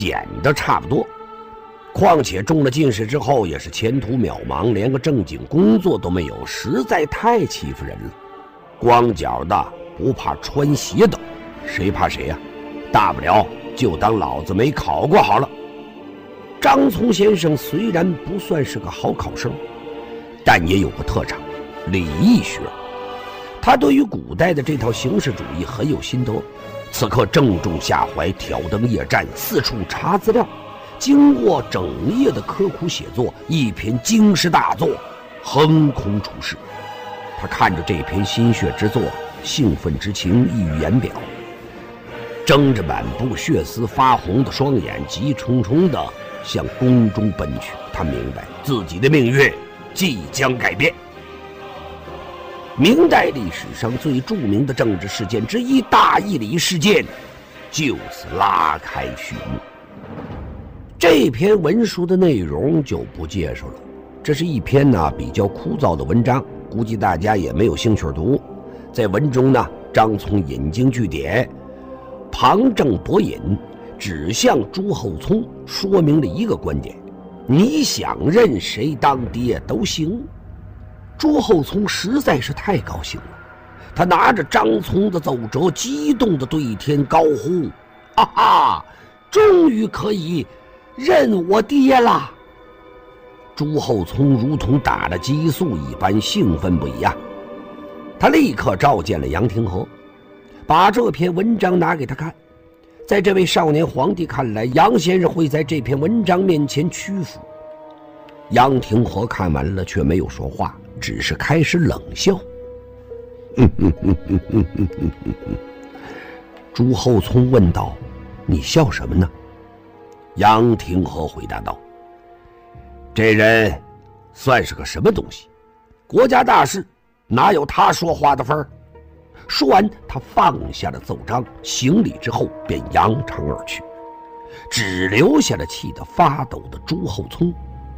捡的差不多。况且中了进士之后也是前途渺茫，连个正经工作都没有，实在太欺负人了。光脚的不怕穿鞋的，谁怕谁呀？大不了就当老子没考过好了。张聪先生虽然不算是个好考生，但也有个特长，礼义学。他对于古代的这套形式主义很有心得，此刻正中下怀，挑灯夜战，四处查资料。经过整夜的刻苦写作，一篇经世大作横空出世。他看着这篇心血之作，兴奋之情溢于言表，睁着满布血丝发红的双眼，急冲冲地向宫中奔去。他明白自己的命运即将改变。明代历史上最著名的政治事件之一——大义理事件，就此拉开序幕。这篇文书的内容就不介绍了，这是一篇比较枯燥的文章，估计大家也没有兴趣读。在文中张聪引经据典，旁证博引，指向朱厚熜，说明了一个观点：你想认谁当爹都行。朱厚熜实在是太高兴了，他拿着张聪的奏折，激动地对天高呼：哈哈，终于可以认我爹了！朱厚熜如同打了激素一般兴奋不已他立刻召见了杨廷和，把这篇文章拿给他看。在这位少年皇帝看来，杨先生会在这篇文章面前屈服。杨廷和看完了却没有说话，只是开始冷笑。朱厚熜问道：你笑什么呢？杨廷和回答道：这人算是个什么东西？国家大事哪有他说话的份儿？说完，他放下了奏章，行礼之后便扬长而去，只留下了气得发抖的朱厚熜。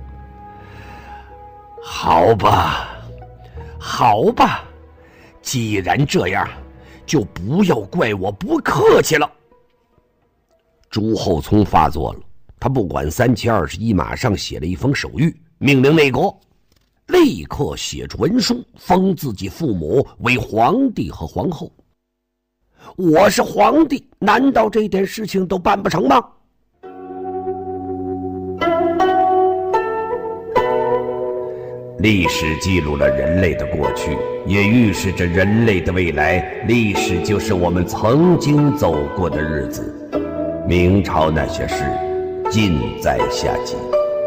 好吧，好吧，既然这样，就不要怪我不客气了。朱厚熜发作了，他不管3七21，马上写了一封手谕，命令内阁立刻写出文书，封自己父母为皇帝和皇后。我是皇帝，难道这点事情都办不成吗？历史记录了人类的过去，也预示着人类的未来。历史就是我们曾经走过的日子。明朝那些事，尽在下集。